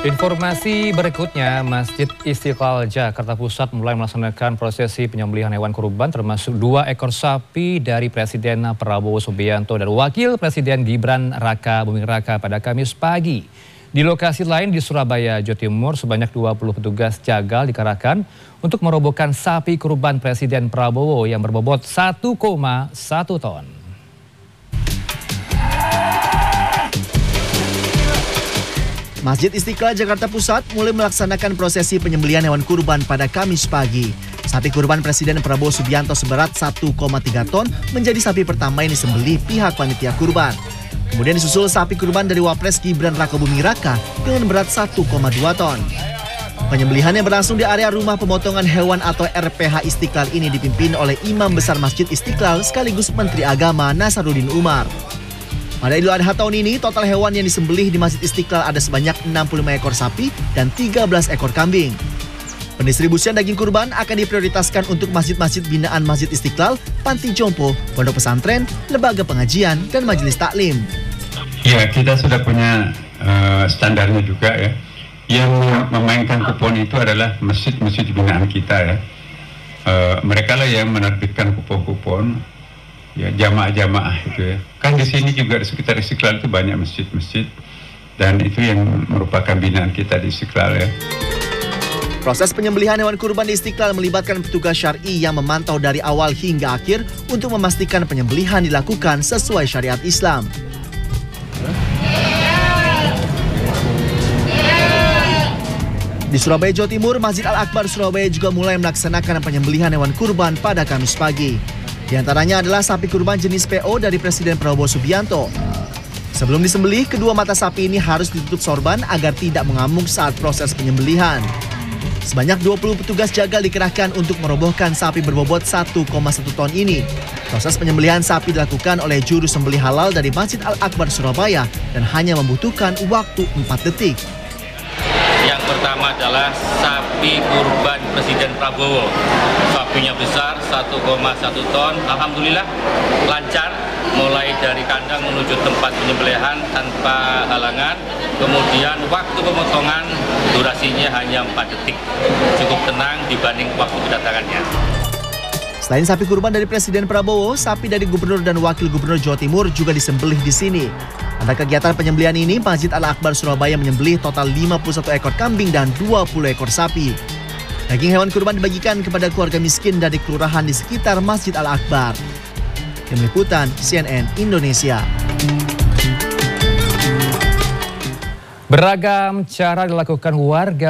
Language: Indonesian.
Informasi berikutnya, Masjid Istiqlal Jakarta Pusat mulai melaksanakan prosesi penyembelihan hewan kurban termasuk 2 ekor sapi dari Presiden Prabowo Subianto dan Wakil Presiden Gibran Raka Buming Raka pada Kamis pagi. Di lokasi lain di Surabaya, Jawa Timur, sebanyak 20 petugas jagal dikerahkan untuk merobohkan sapi kurban Presiden Prabowo yang berbobot 1,1 ton. Masjid Istiqlal Jakarta Pusat mulai melaksanakan prosesi penyembelihan hewan kurban pada Kamis pagi. Sapi kurban Presiden Prabowo Subianto seberat 1,3 ton menjadi sapi pertama yang disembelih pihak panitia kurban. Kemudian disusul sapi kurban dari Wapres Gibran Raka Buming Raka dengan berat 1,2 ton. Penyembelihan yang berlangsung di area rumah pemotongan hewan atau RPH Istiqlal ini dipimpin oleh Imam Besar Masjid Istiqlal sekaligus Menteri Agama Nasaruddin Umar. Pada Idul Adha tahun ini, total hewan yang disembelih di Masjid Istiqlal ada sebanyak 65 ekor sapi dan 13 ekor kambing. Pendistribusian daging kurban akan diprioritaskan untuk masjid-masjid binaan Masjid Istiqlal, panti jompo, pondok pesantren, lembaga pengajian, dan majelis taklim. Ya, kita sudah punya standarnya juga ya. Yang memainkan kupon itu adalah masjid-masjid binaan kita ya. Mereka lah yang menerbitkan kupon-kupon. Ya, jamaah-jamaah itu ya. Kan di sini juga di sekitar Istiqlal itu banyak masjid-masjid dan itu yang merupakan binaan kita di Istiqlal ya. Proses penyembelihan hewan kurban di Istiqlal melibatkan petugas syar'i yang memantau dari awal hingga akhir untuk memastikan penyembelihan dilakukan sesuai syariat Islam. Di Surabaya, Jawa Timur, Masjid Al-Akbar Surabaya juga mulai melaksanakan penyembelihan hewan kurban pada Kamis pagi. Di antaranya adalah sapi kurban jenis PO dari Presiden Prabowo Subianto. Sebelum disembelih, kedua mata sapi ini harus ditutup sorban agar tidak mengamuk saat proses penyembelihan. Sebanyak 20 petugas jagal dikerahkan untuk merobohkan sapi berbobot 1,1 ton ini. Proses penyembelihan sapi dilakukan oleh juru sembelih halal dari Masjid Al-Akbar Surabaya dan hanya membutuhkan waktu 4 detik. Yang pertama adalah sapi kurban Presiden Prabowo. Sapinya besar, 1,1 ton. Alhamdulillah lancar, mulai dari kandang menuju tempat penyembelihan tanpa halangan. Kemudian waktu pemotongan durasinya hanya 4 detik. Cukup tenang dibanding waktu kedatangannya. Selain sapi kurban dari Presiden Prabowo, sapi dari Gubernur dan Wakil Gubernur Jawa Timur juga disembelih di sini. Pada kegiatan penyembelihan ini, Masjid Al-Akbar Surabaya menyembelih total 51 ekor kambing dan 20 ekor sapi. Daging hewan kurban dibagikan kepada keluarga miskin dari kelurahan di sekitar Masjid Al-Akbar. Tim Liputan CNN Indonesia. Beragam cara dilakukan warga